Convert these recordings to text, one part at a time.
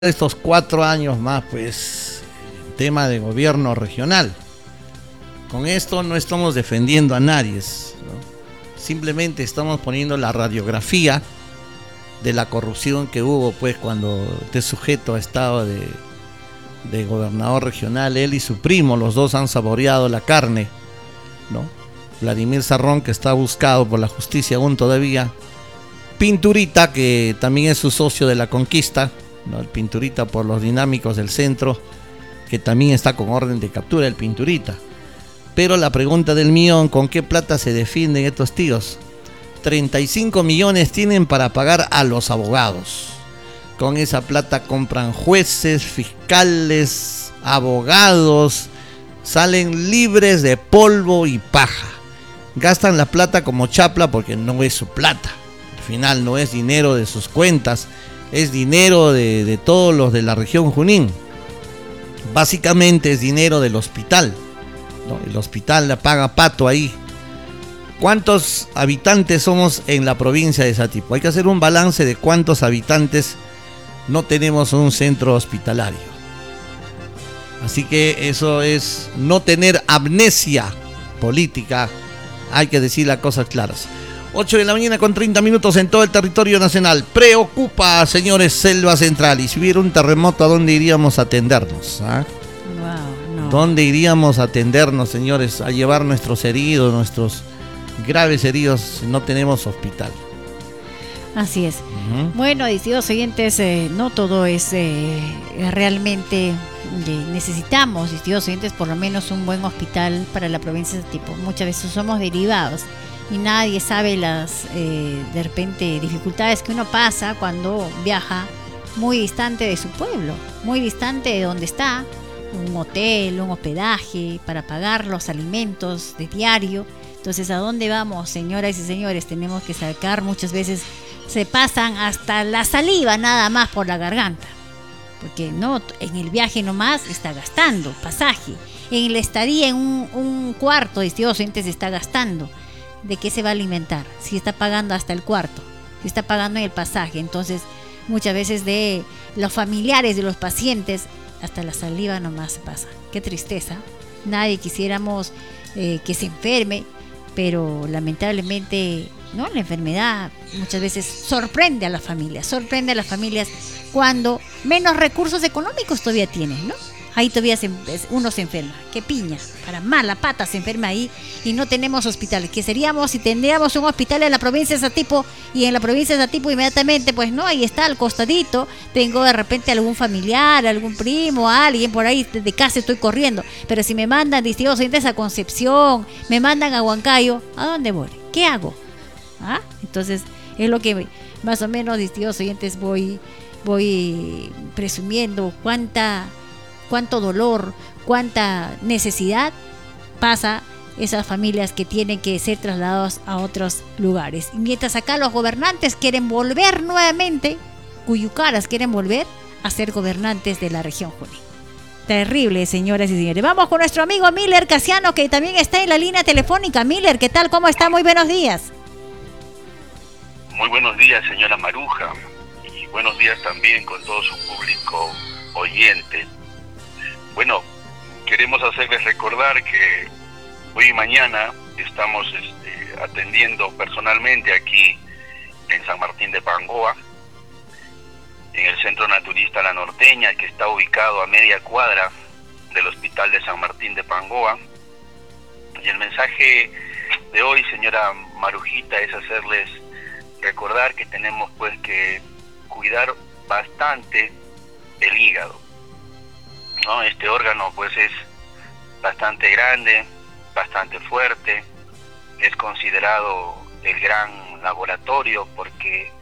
estos 4 años más, pues, tema de gobierno regional. Con esto no estamos defendiendo a nadie, ¿no? Simplemente estamos poniendo la radiografía de la corrupción que hubo, pues, cuando este sujeto estaba de gobernador regional. Él y su primo, los dos han saboreado la carne, ¿no? Vladimir Cerrón, que está buscado por la justicia aún todavía. Pinturita, que también es su socio de la conquista, ¿no? El Pinturita por los dinámicos del centro, que también está con orden de captura, el Pinturita. Pero la pregunta del millón: ¿con qué plata se defienden estos tíos? 35 millones tienen para pagar a los abogados. Con esa plata compran jueces, fiscales, abogados, salen libres de polvo y paja. Gastan la plata como chapla porque no es su plata. Al final no es dinero de sus cuentas, es dinero de todos los de la región Junín. Básicamente es dinero del hospital, ¿no? El hospital la paga Pato ahí. ¿Cuántos habitantes somos en la provincia de Satipo? Hay que hacer un balance de cuántos habitantes no tenemos un centro hospitalario. Así que eso es no tener amnesia política. Hay que decir las cosas claras. 8 de la mañana con 30 minutos en todo el territorio nacional. Preocupa, señores, Selva Central. Y si hubiera un terremoto, ¿a dónde iríamos a atendernos? ¿Ah? Wow, no. ¿Dónde iríamos a atendernos, señores? A llevar nuestros heridos, nuestros graves heridos, si no tenemos hospital. Así es. Bueno, distintos oyentes, no todo es realmente necesitamos, distintos oyentes, por lo menos un buen hospital para la provincia de Satipo. Muchas veces somos derivados y nadie sabe las de repente dificultades que uno pasa cuando viaja muy distante de su pueblo, muy distante de donde está, un hotel, un hospedaje para pagar los alimentos de diario. Entonces, ¿a dónde vamos, señoras y señores? Tenemos que sacar, muchas veces se pasan hasta la saliva nada más por la garganta, porque no, en el viaje nomás está gastando pasaje, en la estadía en un cuarto de estudiantes está gastando. ¿De qué se va a alimentar? Si está pagando hasta el cuarto, si está pagando en el pasaje. Entonces, muchas veces de los familiares de los pacientes, hasta la saliva nomás se pasa. Qué tristeza. Nadie quisiéramos que se enferme, pero lamentablemente, ¿no? La enfermedad muchas veces sorprende a las familias cuando menos recursos económicos todavía tienen, ¿no? Ahí todavía uno se enferma. Qué piña, para mala pata se enferma ahí y no tenemos hospitales. ¿Qué seríamos si tendríamos un hospital en la provincia de Satipo? Y en la provincia de Satipo inmediatamente, pues no, ahí está al costadito. Tengo de repente algún familiar, algún primo, alguien por ahí de casa estoy corriendo. Pero si me mandan distintos oyentes a Concepción, me mandan a Huancayo, ¿a dónde voy? ¿Qué hago? ¿Ah? Entonces es lo que más o menos distintos oyentes voy presumiendo cuánto dolor, cuánta necesidad pasa esas familias que tienen que ser trasladados a otros lugares. Y mientras acá los gobernantes quieren volver nuevamente, cuyucaras quieren volver a ser gobernantes de la región Junín. Terrible, señoras y señores. Vamos con nuestro amigo Miller Casiano, que también está en la línea telefónica. Miller, ¿qué tal? ¿Cómo está? Muy buenos días. Muy buenos días, señora Maruja. Y buenos días también con todo su público oyente. Bueno, queremos hacerles recordar que hoy y mañana estamos atendiendo personalmente aquí en San Martín de Pangoa, en el Centro Naturista La Norteña, que está ubicado a media cuadra del Hospital de San Martín de Pangoa. Y el mensaje de hoy, señora Marujita, es hacerles recordar que tenemos pues que cuidar bastante el hígado, ¿no? Este órgano pues es bastante grande, bastante fuerte, es considerado el gran laboratorio porque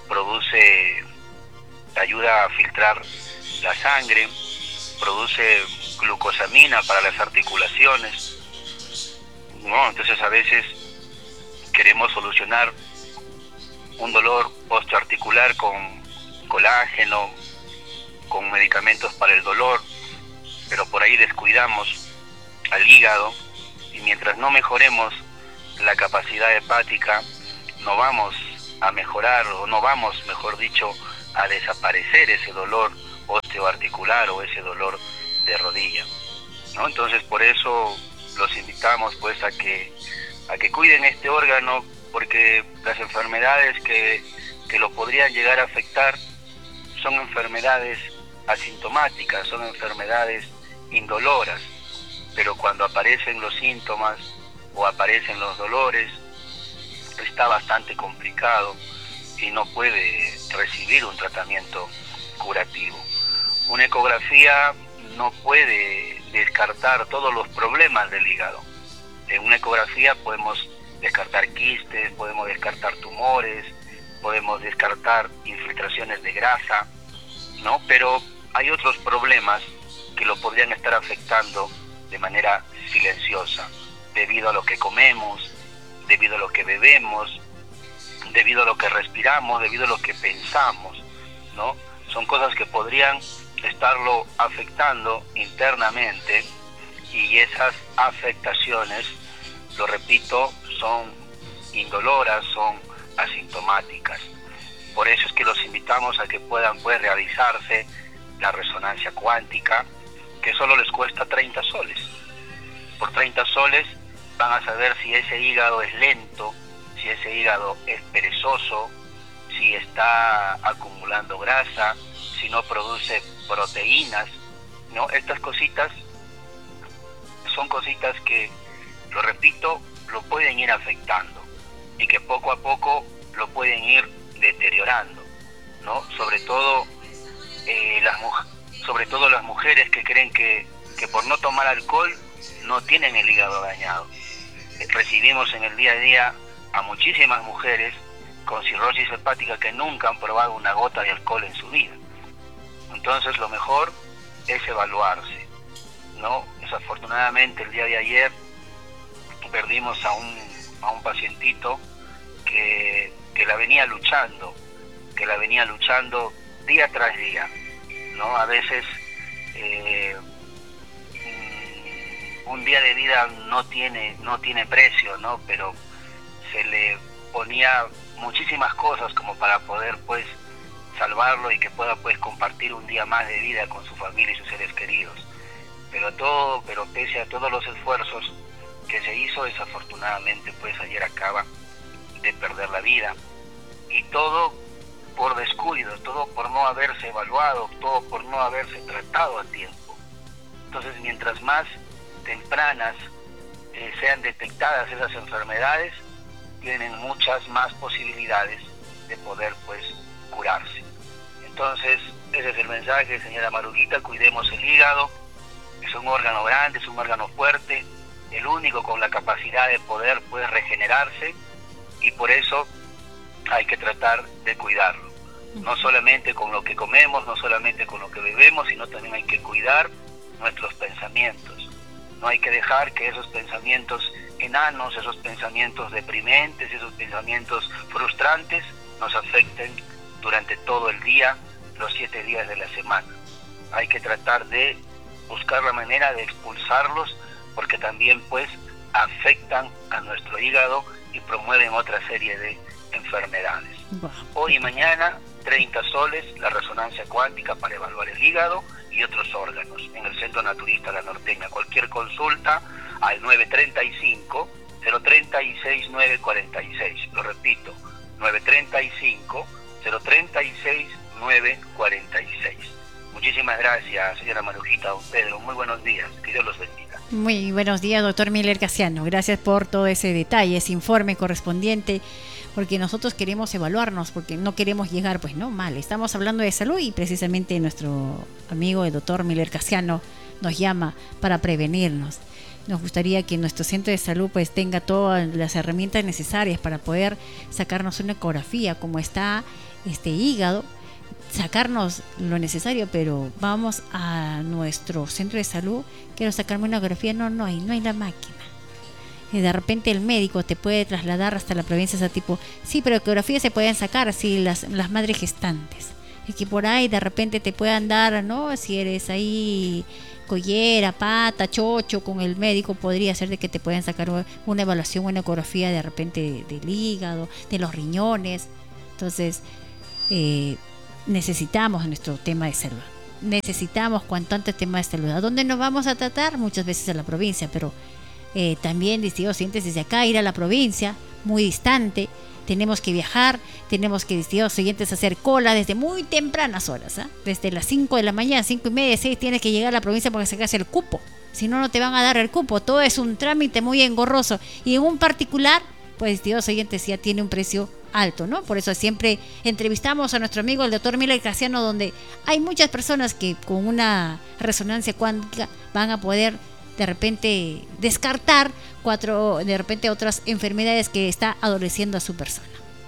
ayuda a filtrar la sangre, produce glucosamina para las articulaciones, ¿no? Entonces a veces queremos solucionar un dolor osteoarticular con colágeno, con medicamentos para el dolor, pero por ahí descuidamos al hígado y mientras no mejoremos la capacidad hepática, no vamos a mejorar, o no vamos, mejor dicho, a desaparecer ese dolor osteoarticular o ese dolor de rodilla, ¿no? Entonces por eso los invitamos pues a que cuiden este órgano, porque las enfermedades que lo podrían llegar a afectar son enfermedades asintomáticas, son enfermedades indoloras, pero cuando aparecen los síntomas o aparecen los dolores, está bastante complicado y no puede recibir un tratamiento curativo. Una ecografía no puede descartar todos los problemas del hígado. En una ecografía podemos descartar quistes, podemos descartar tumores, podemos descartar infiltraciones de grasa, ¿no? Pero hay otros problemas que lo podrían estar afectando de manera silenciosa, debido a lo que comemos, debido a lo que bebemos, debido a lo que respiramos, debido a lo que pensamos, ¿no? Son cosas que podrían estarlo afectando internamente, y esas afectaciones, lo repito, son indoloras, son asintomáticas. Por eso es que los invitamos a que puedan pues realizarse la resonancia cuántica, que solo les cuesta 30 soles. Por 30 soles van a saber si ese hígado es lento, si ese hígado es perezoso, si está acumulando grasa, si no produce proteínas, ¿no? Estas cositas son cositas que, lo repito, lo pueden ir afectando y que poco a poco lo pueden ir deteriorando, ¿no? Sobre todo las mujeres que creen que por no tomar alcohol no tienen el hígado dañado. Recibimos en el día a día a muchísimas mujeres con cirrosis hepática que nunca han probado una gota de alcohol en su vida. Entonces lo mejor es evaluarse, ¿no? Desafortunadamente el día de ayer perdimos a un pacientito que la venía luchando día tras día, ¿no? A veces un día de vida no tiene precio, ¿no? Pero se le ponía muchísimas cosas como para poder pues salvarlo y que pueda pues compartir un día más de vida con su familia y sus seres queridos. Pero pese a todos los esfuerzos que se hizo, desafortunadamente pues ayer acaba de perder la vida, y todo por descuido, todo por no haberse evaluado, todo por no haberse tratado a tiempo. Entonces, mientras más tempranas sean detectadas esas enfermedades, tienen muchas más posibilidades de poder pues curarse. Entonces, ese es el mensaje, señora Marujita: cuidemos el hígado. Es un órgano grande, es un órgano fuerte, el único con la capacidad de poder pues regenerarse, y por eso hay que tratar de cuidarlo. No solamente con lo que comemos, no solamente con lo que bebemos, sino también hay que cuidar nuestros pensamientos. No hay que dejar que esos pensamientos enanos, esos pensamientos deprimentes, esos pensamientos frustrantes nos afecten durante todo el día, los 7 días de la semana. Hay que tratar de buscar la manera de expulsarlos, porque también pues afectan a nuestro hígado y promueven otra serie de enfermedades. Hoy y mañana 30 soles la resonancia cuántica para evaluar el hígado y otros órganos en el Centro Naturista La Norteña. Cualquier consulta al 935-036-946. Lo repito, 935-036-946. Muchísimas gracias, señora Marujita, don Pedro. Muy buenos días. Que Dios los bendiga. Muy buenos días, doctor Miller Casiano. Gracias por todo ese detalle, ese informe correspondiente, porque nosotros queremos evaluarnos, porque no queremos llegar pues no mal. Estamos hablando de salud y precisamente nuestro amigo el doctor Miller Casiano nos llama para prevenirnos. Nos gustaría que nuestro centro de salud pues tenga todas las herramientas necesarias para poder sacarnos una ecografía como está este hígado, sacarnos lo necesario, pero vamos a nuestro centro de salud, quiero sacarme una ecografía, no hay la máquina. Y de repente el médico te puede trasladar hasta la provincia de ese tipo. Sí, pero ecografías se pueden sacar así las madres gestantes. Y que por ahí de repente te puedan dar, ¿no? Si eres ahí collera, pata, chocho con el médico, podría ser de que te puedan sacar una evaluación, una ecografía de repente del hígado, de los riñones. Entonces, necesitamos nuestro tema de salud. necesitamos cuanto antes tema de salud. ¿A dónde nos vamos a tratar? Muchas veces a la provincia, pero también, distinguidos oyentes, desde acá ir a la provincia, muy distante, tenemos que viajar, tenemos que, distinguidos oyentes, hacer cola desde muy tempranas horas, desde las 5 de la mañana, 5:30, 6, tienes que llegar a la provincia porque se hace el cupo, si no, no te van a dar el cupo. Todo es un trámite muy engorroso, y en un particular, pues, distinguidos oyentes, ya tiene un precio alto, ¿no? Por eso siempre entrevistamos a nuestro amigo el doctor Miller Casiano, donde hay muchas personas que con una resonancia cuántica van a poder de repente descartar de repente otras enfermedades que está adoleciendo a su persona.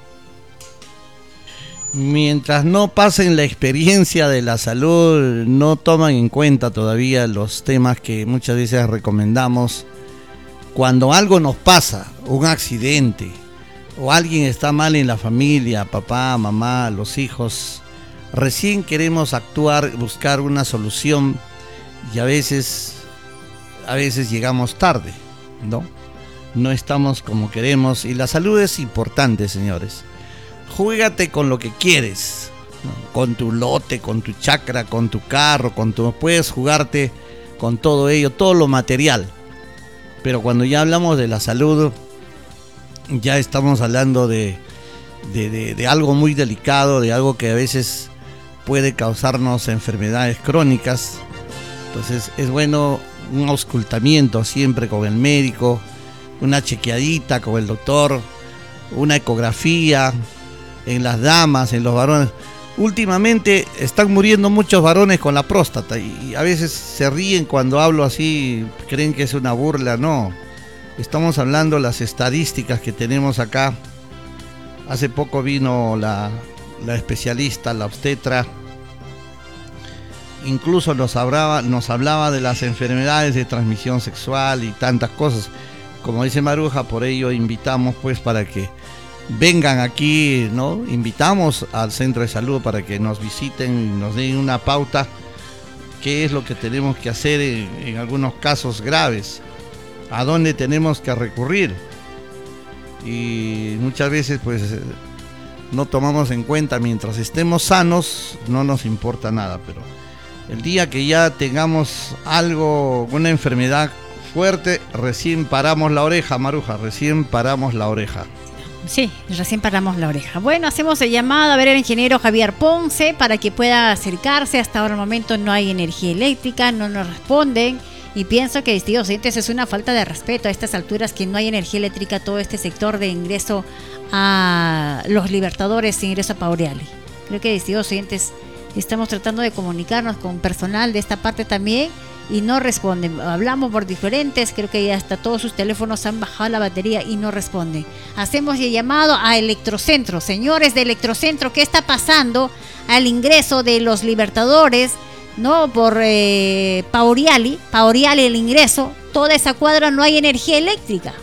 Mientras no pasen la experiencia de la salud, no toman en cuenta todavía los temas que muchas veces recomendamos. Cuando algo nos pasa, un accidente, o alguien está mal en la familia, papá, mamá, los hijos, recién queremos actuar, buscar una solución, y a veces llegamos tarde, ¿no? No estamos como queremos, y la salud es importante, señores. Juégate con lo que quieres, ¿no? Con tu lote, con tu chacra, con tu carro, puedes jugarte con todo ello, todo lo material. Pero cuando ya hablamos de la salud, ya estamos hablando de algo muy delicado, de algo que a veces puede causarnos enfermedades crónicas. Entonces es bueno un auscultamiento siempre con el médico, una chequeadita con el doctor, una ecografía en las damas, en los varones. Últimamente están muriendo muchos varones con la próstata y a veces se ríen cuando hablo así, creen que es una burla. No, estamos hablando las estadísticas que tenemos acá. Hace poco vino la especialista, la obstetra, incluso nos hablaba de las enfermedades de transmisión sexual y tantas cosas. Como dice Maruja, por ello invitamos pues para que vengan aquí, ¿no? Invitamos al centro de salud para que nos visiten y nos den una pauta, qué es lo que tenemos que hacer en algunos casos graves, a dónde tenemos que recurrir. Y muchas veces pues no tomamos en cuenta, mientras estemos sanos no nos importa nada, pero el día que ya tengamos algo, una enfermedad fuerte, recién paramos la oreja, Maruja, recién paramos la oreja. Sí, recién paramos la oreja. Bueno, hacemos el llamado a ver al ingeniero Javier Ponce para que pueda acercarse. Hasta ahora, al momento, no hay energía eléctrica, no nos responden. Y pienso que, distinguidos oyentes, es una falta de respeto a estas alturas que no hay energía eléctrica, todo este sector de ingreso a los Libertadores, ingreso a Paureali. Creo que, distinguidos oyentes, estamos tratando de comunicarnos con personal de esta parte también y no responden. Hablamos por diferentes, creo que ya hasta todos sus teléfonos han bajado la batería y no responden. Hacemos el llamado a Electrocentro. Señores de Electrocentro, ¿qué está pasando al ingreso de los Libertadores? No, por Paureali el ingreso, toda esa cuadra no hay energía eléctrica.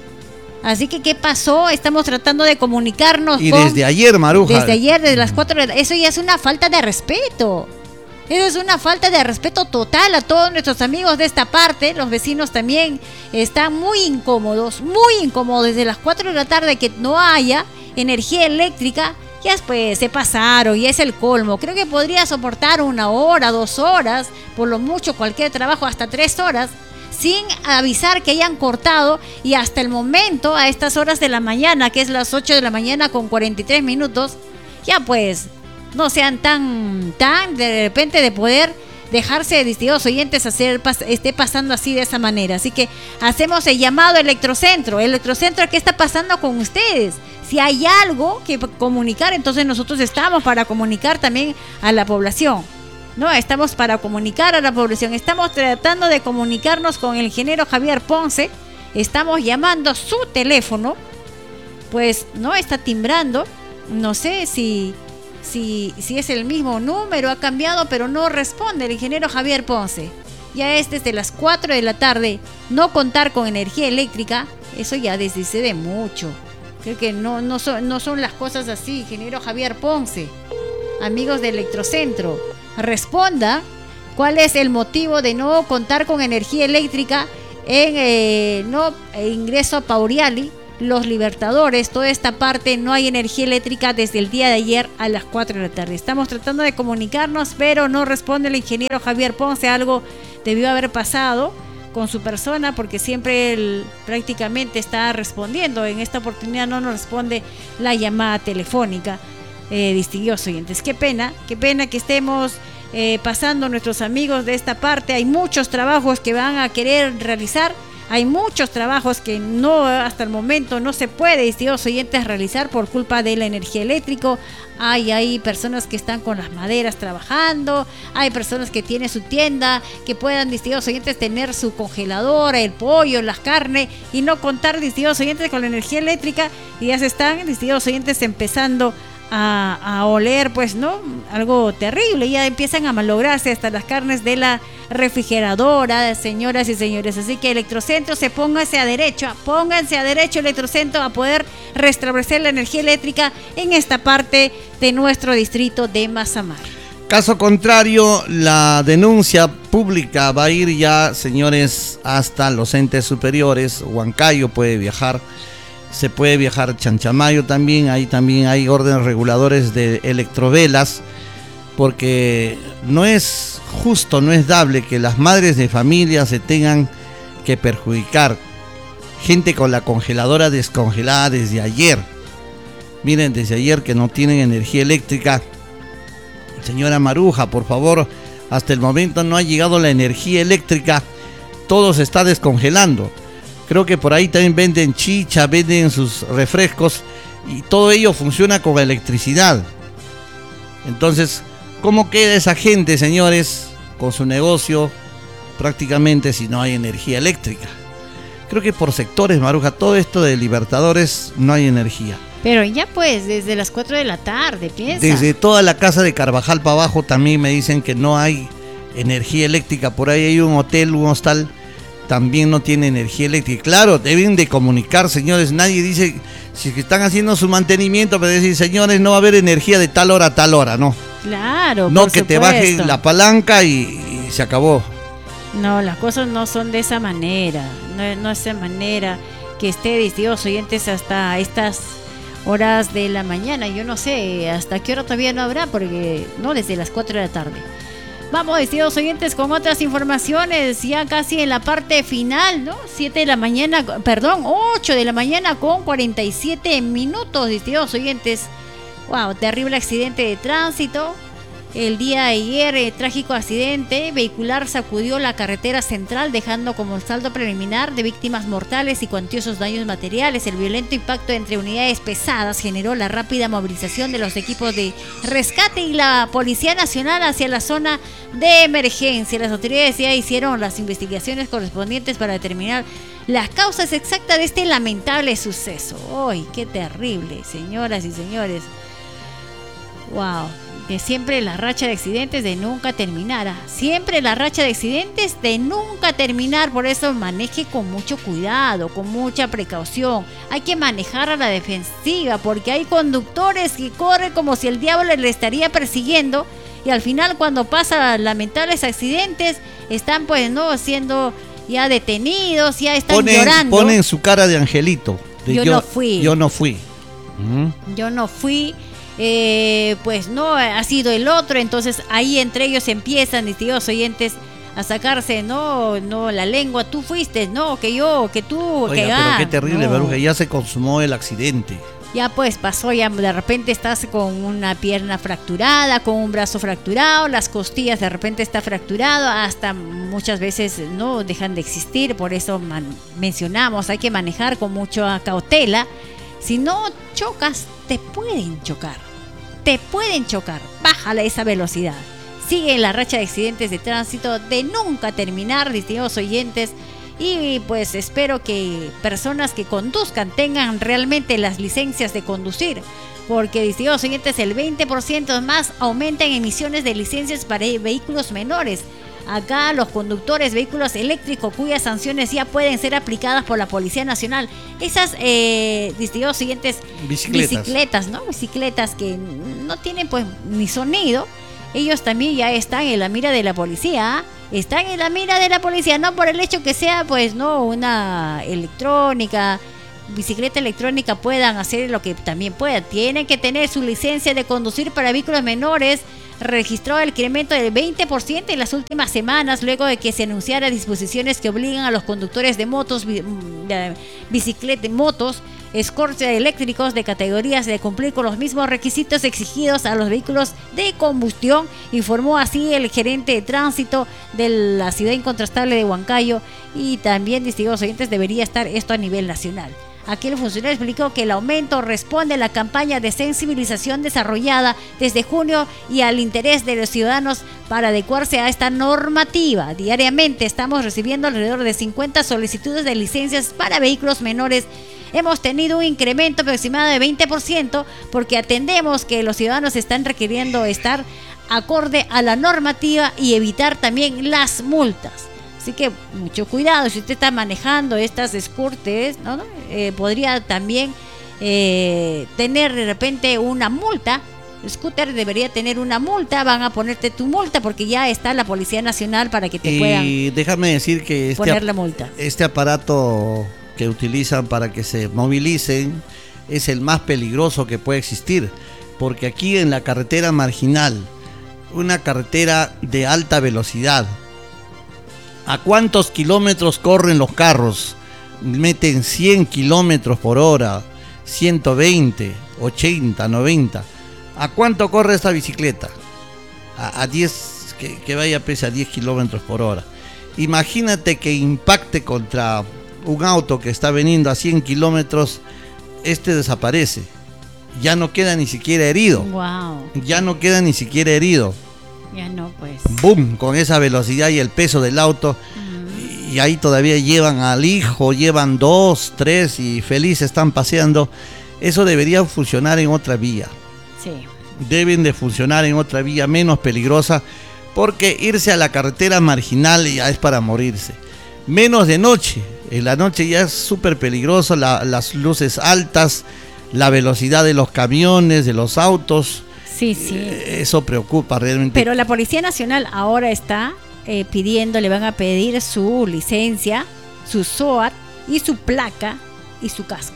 Así que, ¿qué pasó? Estamos tratando de comunicarnos. Y desde ayer, Maruja. Desde ayer, desde las 4 de la tarde. Eso ya es una falta de respeto. Eso es una falta de respeto total a todos nuestros amigos de esta parte. Los vecinos también están muy incómodos desde las 4 de la tarde que no haya energía eléctrica. Ya pues se pasaron y es el colmo. Creo que podría soportar 1 hora, 2 horas, por lo mucho cualquier trabajo, hasta 3 horas, sin avisar que hayan cortado. Y hasta el momento, a estas horas de la mañana, que es las 8 de la mañana con 43 minutos, ya pues no sean tan de repente de poder dejarse, distinguidos oyentes, esté pasando así de esa manera. Así que hacemos el llamado a Electrocentro. ¿Qué está pasando con ustedes? Si hay algo que comunicar, entonces nosotros estamos para comunicar también a la población. No, estamos para comunicar a la población. Estamos tratando de comunicarnos con el ingeniero Javier Ponce. Estamos llamando su teléfono. Pues no está timbrando. No sé si es el mismo número, ha cambiado, pero no responde el ingeniero Javier Ponce. Ya es desde las 4 de la tarde no contar con energía eléctrica. Eso ya desdice de mucho. Creo que no son las cosas así, ingeniero Javier Ponce. Amigos de Electrocentro, responda cuál es el motivo de no contar con energía eléctrica en ingreso a Paureali, Los Libertadores, toda esta parte no hay energía eléctrica desde el día de ayer a las 4 de la tarde. Estamos tratando de comunicarnos, pero no responde el ingeniero Javier Ponce. Algo debió haber pasado con su persona, porque siempre él prácticamente está respondiendo. En esta oportunidad no nos responde la llamada telefónica. Distinguidos oyentes, qué pena que estemos pasando nuestros amigos de esta parte. Hay muchos trabajos que van a querer realizar. Hay muchos trabajos que no, hasta el momento no se puede, distinguidos oyentes, realizar por culpa de la energía eléctrica. Hay personas que están con las maderas trabajando, hay personas que tienen su tienda, que puedan, distinguidos oyentes, tener su congeladora, el pollo, las carnes, y no contar, distinguidos oyentes, con la energía eléctrica, y ya se están, distinguidos oyentes, empezando a oler, pues, ¿no? Algo terrible. Ya empiezan a malograrse hasta las carnes de la refrigeradora, señoras y señores. Así que Electrocentro, pónganse a derecho Electrocentro, a poder restablecer la energía eléctrica en esta parte de nuestro distrito de Mazamar. Caso contrario, la denuncia pública va a ir ya, señores, hasta los entes superiores. Huancayo puede viajar, se puede viajar Chanchamayo también hay órdenes reguladores de electrovelas, porque no es justo, no es dable que las madres de familia se tengan que perjudicar. Gente con la congeladora descongelada desde ayer. Miren, desde ayer que no tienen energía eléctrica. Señora Maruja, por favor, hasta el momento no ha llegado la energía eléctrica. Todo se está descongelando. Creo que por ahí también venden chicha, venden sus refrescos, y todo ello funciona con electricidad. Entonces, ¿cómo queda esa gente, señores, con su negocio prácticamente si no hay energía eléctrica? Creo que por sectores, Maruja, todo esto de Libertadores no hay energía. Pero ya pues, desde las 4 de la tarde, piensa. Desde toda la casa de Carvajal para abajo también me dicen que no hay energía eléctrica. Por ahí hay un hotel, un hostal, también no tiene energía eléctrica. Claro, deben de comunicar, señores. Nadie dice, si están haciendo su mantenimiento, pero decir, señores, no va a haber energía de tal hora a tal hora, no. Claro, no, que supuesto. Te baje la palanca y se acabó. No, las cosas no son de esa manera. No es de manera que esté, distinguidos oyentes, hasta estas horas de la mañana. Yo no sé hasta qué hora todavía no habrá, porque no, desde las 4 de la tarde. Vamos, distinguidos oyentes, con otras informaciones, ya casi en la parte final, ¿no? 8 de la mañana con 47 minutos, distinguidos oyentes. Wow, terrible accidente de tránsito. El día de ayer, trágico accidente vehicular sacudió la carretera central, dejando como saldo preliminar de víctimas mortales y cuantiosos daños materiales. El violento impacto entre unidades pesadas generó la rápida movilización de los equipos de rescate y la Policía Nacional hacia la zona de emergencia. Las autoridades ya hicieron las investigaciones correspondientes para determinar las causas exactas de este lamentable suceso. ¡Ay, qué terrible, señoras y señores! ¡Wow! Que siempre la racha de accidentes de nunca terminara. Siempre la racha de accidentes de nunca terminar. Por eso maneje con mucho cuidado, con mucha precaución. Hay que manejar a la defensiva, porque hay conductores que corren como si el diablo le estaría persiguiendo, y al final, cuando pasan lamentables accidentes, están pues no siendo ya detenidos, ya están llorando. Ponen su cara de angelito. Yo no fui. Yo no fui. Yo no fui. Pues no, ha sido el otro. Entonces ahí entre ellos empiezan, distinguidos oyentes, a sacarse no la lengua. Tú fuiste, no, que yo, que tú. Oiga, pero qué terrible, Maruja, ya se consumó el accidente. Ya pues pasó, ya de repente estás con una pierna fracturada, con un brazo fracturado, las costillas de repente está fracturado, hasta muchas veces no dejan de existir. Por eso mencionamos, hay que manejar con mucha cautela. Si no chocas, te pueden chocar. Bájale esa velocidad. Sigue la racha de accidentes de tránsito de nunca terminar, distinguidos oyentes. Y pues espero que personas que conduzcan tengan realmente las licencias de conducir, porque, distinguidos oyentes, el 20% más aumenta en emisiones de licencias para vehículos menores. Acá los conductores de vehículos eléctricos, cuyas sanciones ya pueden ser aplicadas por la Policía Nacional. Esas, distinguidos oyentes, bicicletas, ¿no? Bicicletas que no tienen pues ni sonido. Ellos también ya están en la mira de la policía. Están en la mira de la policía, no por el hecho que sea pues no una electrónica bicicleta electrónica puedan hacer lo que también puedan. Tienen que tener su licencia de conducir para vehículos menores. Registró el incremento del 20% en las últimas semanas, luego de que se anunciara disposiciones que obligan a los conductores de motos, bicicletas, motos, escorts eléctricos de categorías de cumplir con los mismos requisitos exigidos a los vehículos de combustión, informó así el gerente de tránsito de la ciudad incontrastable de Huancayo, y también, distinguidos oyentes, debería estar esto a nivel nacional. Aquí el funcionario explicó que el aumento responde a la campaña de sensibilización desarrollada desde junio y al interés de los ciudadanos para adecuarse a esta normativa. Diariamente estamos recibiendo alrededor de 50 solicitudes de licencias para vehículos menores. Hemos tenido un incremento aproximado de 20% porque atendemos que los ciudadanos están requiriendo estar acorde a la normativa y evitar también las multas. Así que mucho cuidado, si usted está manejando estas scooters, ¿no? Podría también tener de repente una multa. El scooter debería tener una multa, van a ponerte tu multa porque ya está la Policía Nacional para que te puedan déjame decir que poner la multa. Este aparato que utilizan para que se movilicen es el más peligroso que puede existir, porque aquí en la carretera marginal, una carretera de alta velocidad, ¿a cuántos kilómetros corren los carros? Meten 100 kilómetros por hora, 120, 80, 90. ¿A cuánto corre esta bicicleta? A 10, que vaya pese a 10 kilómetros por hora. Imagínate que impacte contra un auto que está veniendo a 100 kilómetros, desaparece. Ya no queda ni siquiera herido. Wow. Ya no queda ni siquiera herido. Ya no, pues. ¡Bum! Con esa velocidad y el peso del auto. Y ahí todavía llevan al hijo, llevan 2, 3 y felices están paseando. Eso debería funcionar en otra vía. Sí. Deben de funcionar en otra vía menos peligrosa, porque irse a la carretera marginal ya es para morirse. Menos de noche. En la noche ya es súper peligroso, las luces altas, la velocidad de los camiones, de los autos. Sí, sí. Eso preocupa realmente. Pero la Policía Nacional ahora está pidiendo, le van a pedir su licencia, su SOAT y su placa y su casco.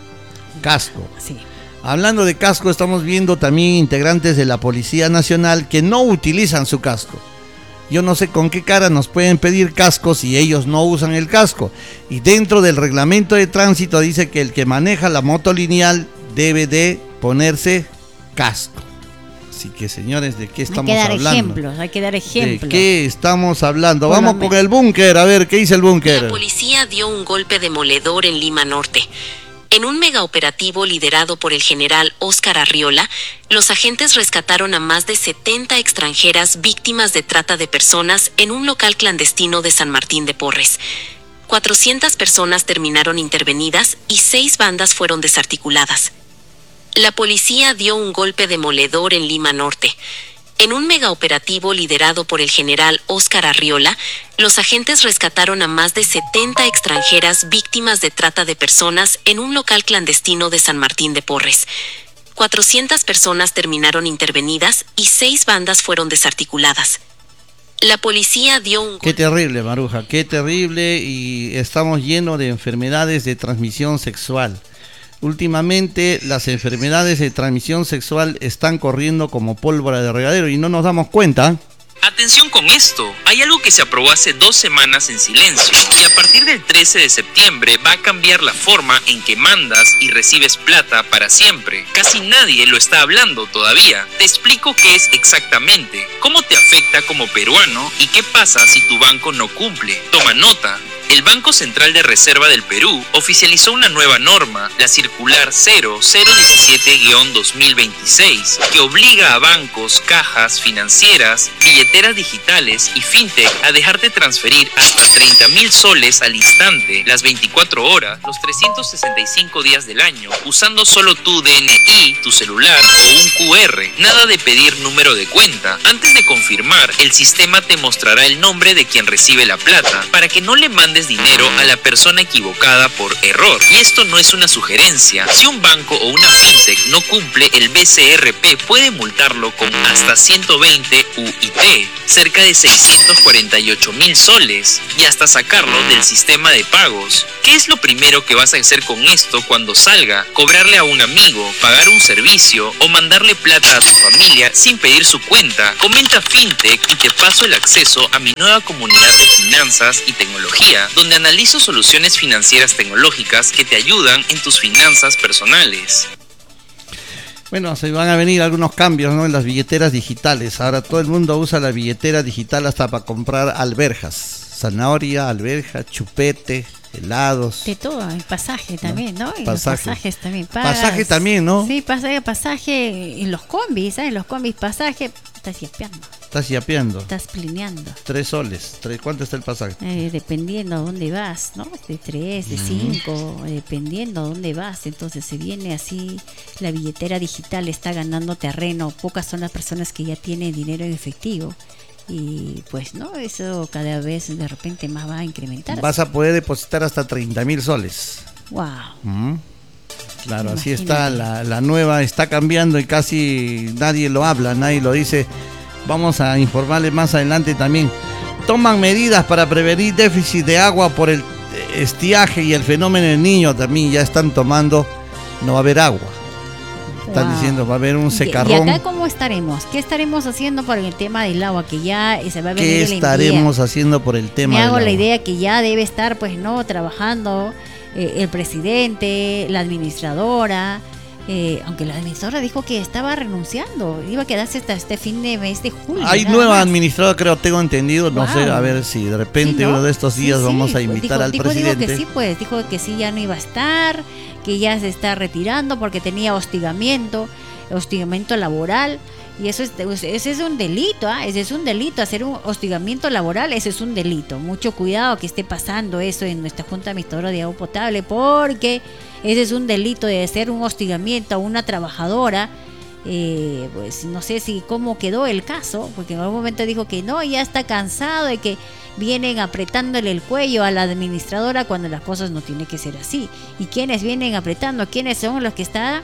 Casco. Sí. Hablando de casco, estamos viendo también integrantes de la Policía Nacional que no utilizan su casco. Yo no sé con qué cara nos pueden pedir cascos si ellos no usan el casco. Y dentro del reglamento de tránsito dice que el que maneja la moto lineal debe de ponerse casco. Así que, señores, ¿de qué estamos hablando? Hay que dar ejemplos. ¿De qué estamos hablando? Vamos con el búnker, a ver, ¿qué dice el búnker? La policía dio un golpe demoledor en Lima Norte. En un megaoperativo liderado por el general Óscar Arriola, los agentes rescataron a más de 70 extranjeras víctimas de trata de personas en un local clandestino de San Martín de Porres. 400 personas terminaron intervenidas y 6 bandas fueron desarticuladas. La policía dio un golpe demoledor en Lima Norte. En un megaoperativo liderado por el general Óscar Arriola, los agentes rescataron a más de 70 extranjeras víctimas de trata de personas en un local clandestino de San Martín de Porres. 400 personas terminaron intervenidas y 6 bandas fueron desarticuladas. La policía dio un golpe... Qué terrible, Maruja, qué terrible, y estamos llenos de enfermedades de transmisión sexual. Últimamente las enfermedades de transmisión sexual están corriendo como pólvora de regadero y no nos damos cuenta. Atención con esto, hay algo que se aprobó hace 2 semanas en silencio y a partir del 13 de septiembre va a cambiar la forma en que mandas y recibes plata para siempre. Casi nadie lo está hablando todavía. Te explico qué es exactamente, cómo te afecta como peruano y qué pasa si tu banco no cumple. Toma nota. El Banco Central de Reserva del Perú oficializó una nueva norma, la Circular 0017-2026, que obliga a bancos, cajas, financieras, billeteras digitales y fintech a dejarte transferir hasta 30.000 soles al instante, las 24 horas, los 365 días del año, usando solo tu DNI, tu celular o un QR. Nada de pedir número de cuenta. Antes de confirmar, el sistema te mostrará el nombre de quien recibe la plata, para que no le mandes prestes dinero a la persona equivocada por error. Y esto no es una sugerencia. Si un banco o una fintech no cumple, el BCRP puede multarlo con hasta 120 UIT, cerca de 648.000 soles, y hasta sacarlo del sistema de pagos. ¿Qué es lo primero que vas a hacer con esto cuando salga? ¿Cobrarle a un amigo, pagar un servicio o mandarle plata a tu familia sin pedir su cuenta? Comenta Fintech y te paso el acceso a mi nueva comunidad de finanzas y tecnología, donde analizo soluciones financieras tecnológicas que te ayudan en tus finanzas personales. Bueno, se van a venir algunos cambios, ¿no?, en las billeteras digitales. Ahora todo el mundo usa la billetera digital hasta para comprar alberjas. Zanahoria, alberja, chupete, helados. De todo, el pasaje también, ¿no? Y Pasaje. los pasajes también. Pagas. Pasaje también, ¿no? Sí, pasaje en los combis, ¿sabes? En los combis pasaje, estás yapeando. Estás yapeando. Estás plineando. 3 soles. ¿Cuánto está el pasaje? Dependiendo a dónde vas, ¿no? De 3, de 5, dependiendo a dónde vas. Entonces se viene así, la billetera digital está ganando terreno. Pocas son las personas que ya tienen dinero en efectivo. Y pues, ¿no? Eso cada vez de repente más va a incrementar. Vas a poder depositar hasta 30.000 soles. Wow. Claro, Imagínate. así está la nueva, está cambiando y casi nadie lo habla, nadie lo dice. Vamos a informarle más adelante también. Toman medidas para prevenir déficit de agua por el estiaje y el fenómeno del Niño. También ya están tomando, no va a haber agua. Están diciendo, va a haber un secarrón. ¿Y acá cómo estaremos? ¿Qué estaremos haciendo por el tema del agua? Que ya se va a venir el ¿Qué estaremos haciendo por el tema Me del hago la agua? idea que ya debe estar, pues, no, trabajando el presidente, la administradora. Aunque la administradora dijo que estaba renunciando, iba a quedarse hasta este fin de mes de julio. Hay nada nueva más. administradora, creo, tengo entendido. No sé, a ver si de repente Sí, ¿no? uno de estos días Sí, vamos a dijo- invitar al presidente. Dijo que sí, pues, dijo que sí, ya no iba a estar, que ya se está retirando porque tenía hostigamiento laboral. Y ese es un delito, ese es un delito, hacer un hostigamiento laboral, ese es un delito. Mucho cuidado que esté pasando eso en nuestra Junta Administradora de Agua Potable, porque ese es un delito de hacer un hostigamiento a una trabajadora. Pues no sé si cómo quedó el caso, porque en algún momento dijo que no, ya está cansado de que vienen apretándole el cuello a la administradora cuando las cosas no tienen que ser así. ¿Y quiénes vienen apretando? ¿Quiénes son los que están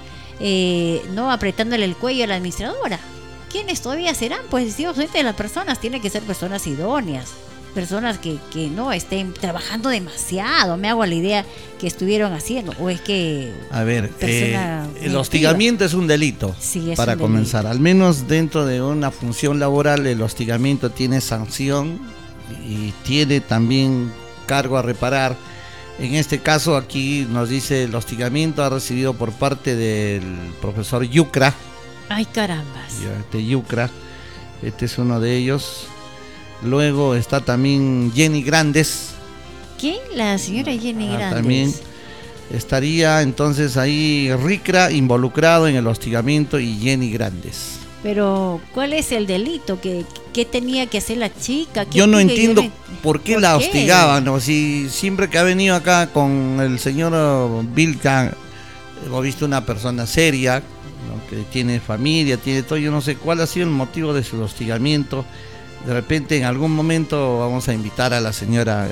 no apretándole el cuello a la administradora? ¿Quiénes todavía serán? Pues Dios, de las personas tienen que ser personas idóneas, personas que no estén trabajando demasiado. Me hago la idea que estuvieron haciendo, o es que A ver, persona el negativa. hostigamiento es un delito, Sí, es para un comenzar. delito. Al menos dentro de una función laboral, el hostigamiento tiene sanción y tiene también cargo a reparar. En este caso, aquí nos dice el hostigamiento ha recibido por parte del profesor Yucra. Ay, carambas. Yucra, este es uno de ellos. Luego está también Jenny Grandes. ¿Quién? La señora Jenny Grandes. También estaría entonces ahí Ricra involucrado en el hostigamiento y Jenny Grandes. Pero, ¿cuál es el delito? ¿Qué tenía que hacer la chica? Yo no entiendo yo por qué ¿por la qué? hostigaban, ¿no? Si siempre que ha venido acá con el señor Vilca, hemos visto una persona seria, ¿no?, que tiene familia, tiene todo. Yo no sé cuál ha sido el motivo de su hostigamiento. De repente, en algún momento, vamos a invitar a la señora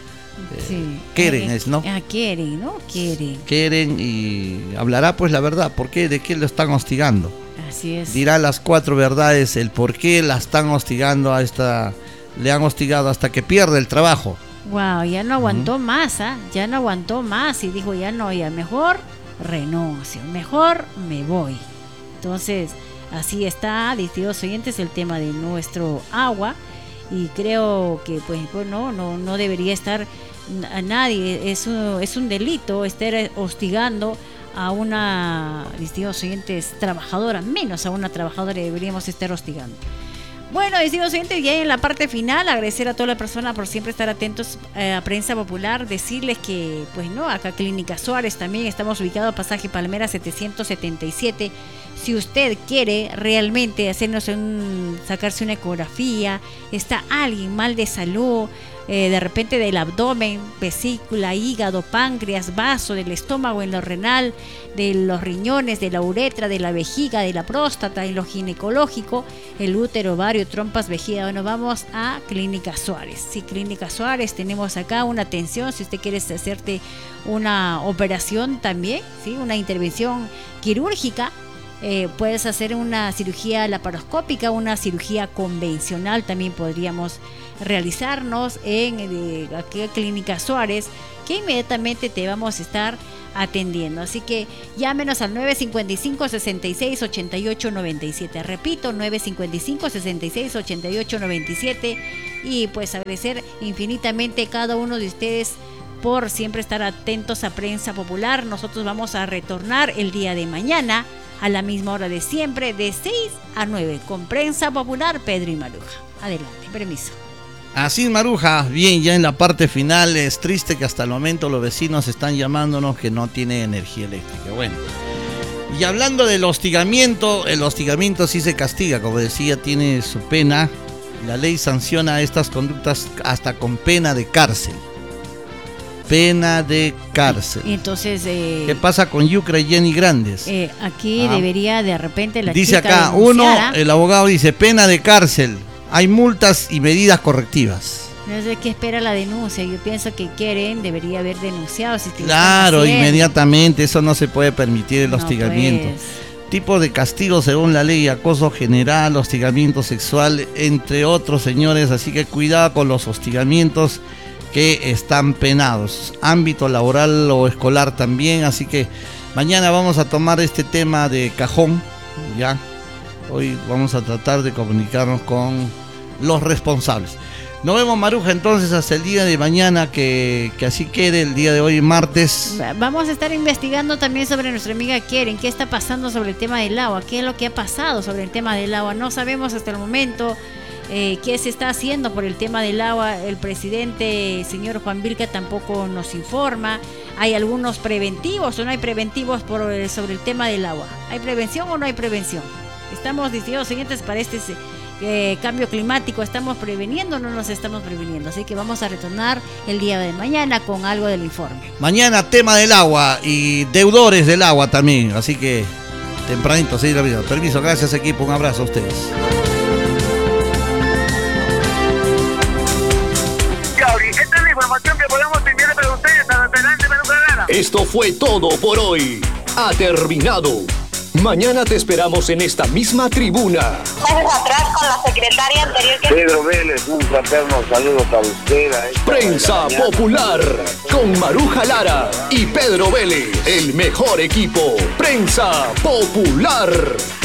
Sí. Keren, ¿no? Keren, ¿no? Keren, y hablará pues la verdad, ¿por qué? ¿De qué lo están hostigando? Así es. Dirá las 4 verdades, el por qué la están hostigando le han hostigado hasta que pierde el trabajo. Wow, ya no aguantó más, ya no aguantó más y dijo ya mejor renuncio, mejor me voy. Entonces, así está, distinguidos oyentes, el tema de nuestro agua, y creo que pues no debería estar a nadie, es un delito estar hostigando a una, distinguidos oyentes, trabajadora, menos a una trabajadora deberíamos estar hostigando. Bueno, distinguidos oyentes, ya en la parte final, agradecer a toda la persona por siempre estar atentos a Prensa Popular, decirles que, pues no, acá Clínica Suárez también estamos ubicados, pasaje Palmera 777, Si usted quiere realmente sacarse una ecografía, está alguien mal de salud, de repente del abdomen, vesícula, hígado, páncreas, vaso, del estómago, en lo renal, de los riñones, de la uretra, de la vejiga, de la próstata, en lo ginecológico, el útero, ovario, trompas, vejiga. Bueno, vamos a Clínica Suárez. Sí, Clínica Suárez, tenemos acá una atención, si usted quiere hacerte una operación también, ¿sí? Una intervención quirúrgica. Puedes hacer una cirugía laparoscópica, una cirugía convencional, también podríamos realizarnos en aquí Clínica Suárez, que inmediatamente te vamos a estar atendiendo. Así que llámenos al 955-66-88-97. Repito, 955-66-88-97. Y pues agradecer infinitamente a cada uno de ustedes por siempre estar atentos a Prensa Popular. Nosotros vamos a retornar el día de mañana a la misma hora de siempre, de 6 a 9, con Prensa Popular, Pedro y Maruja. Adelante, permiso. Así es, Maruja. Bien, ya en la parte final es triste que hasta el momento los vecinos están llamándonos que no tiene energía eléctrica. Bueno, y hablando del hostigamiento, el hostigamiento sí se castiga, como decía, tiene su pena. La ley sanciona estas conductas hasta con pena de cárcel. Pena de cárcel. Entonces, ¿qué pasa con Yucra y Jenny Grandes? Aquí debería de repente la dice chica acá, el abogado dice, pena de cárcel, hay multas y medidas correctivas. No sé qué espera la denuncia. Yo pienso que debería haber denunciado. Si claro, inmediatamente, eso no se puede permitir, el hostigamiento. Pues. Tipo de castigo según la ley: acoso general, hostigamiento sexual, entre otros, señores. Así que cuidado con los hostigamientos que están penados, ámbito laboral o escolar también. Así que mañana vamos a tomar este tema de cajón, ya. Hoy vamos a tratar de comunicarnos con los responsables. Nos vemos, Maruja, entonces hasta el día de mañana, que así quede el día de hoy, martes. Vamos a estar investigando también sobre nuestra amiga Keren, qué está pasando sobre el tema del agua, qué es lo que ha pasado sobre el tema del agua. No sabemos hasta el momento qué se está haciendo por el tema del agua. El presidente, señor Juan Vilca, tampoco nos informa. ¿Hay algunos preventivos o no hay preventivos sobre el tema del agua? ¿Hay prevención o no hay prevención? Estamos diciendo siguientes para este cambio climático. ¿Estamos preveniendo o no nos estamos preveniendo? Así que vamos a retornar el día de mañana con algo del informe. Mañana tema del agua y deudores del agua también. Así que tempranito, seguir la vida. Permiso, gracias equipo, un abrazo a ustedes. Esta es la información que podemos enviar para ustedes. Hasta adelante, Maruja Lara. Esto fue todo por hoy. Ha terminado. Mañana te esperamos en esta misma tribuna. Meses atrás con la secretaria anterior que... Pedro Vélez, un fraterno saludo para usted. Prensa Popular con Maruja Lara y Pedro Vélez, el mejor equipo. Prensa Popular.